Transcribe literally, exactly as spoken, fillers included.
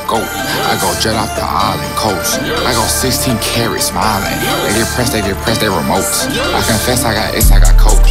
goat. I go jet off the island coast. I go sixteen carats smiling. They get pressed, they get pressed, they remotes. I confess I got ace, I got coach.